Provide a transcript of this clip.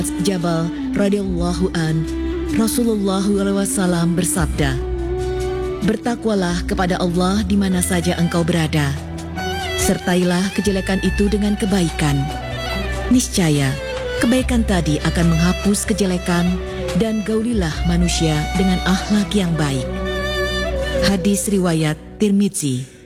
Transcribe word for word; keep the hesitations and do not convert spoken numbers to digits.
Jabal radhiyallahu an, Rasulullah shallallahu alaihi wasallam bersabda, "Bertakwalah kepada Allah di mana saja engkau berada. Sertailah kejelekan itu dengan kebaikan. Niscaya kebaikan tadi akan menghapus kejelekan dan gaulilah manusia dengan akhlak yang baik." Hadis riwayat Tirmizi.